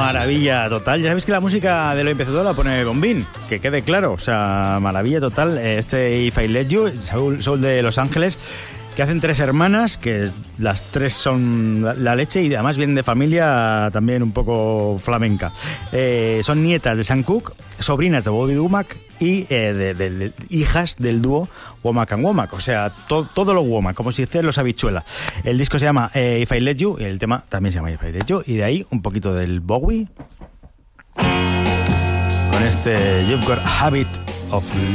Maravilla total. Ya sabéis que la música de Lo Empezó la pone Bombín, que quede claro. O sea, maravilla total. Este If I Let You, Soul de Los Ángeles, que hacen tres hermanas, que las tres son la leche y además vienen de familia también un poco flamenca. Son nietas de Sam Cooke, sobrinas de Bobby Womack y de hijas del dúo Womack and Womack, o sea, todo lo Womack, como si hicieran los habichuelas. El disco se llama If I Let You, y el tema también se llama If I Let You, y de ahí un poquito del Bowie con este You've Got a Habit of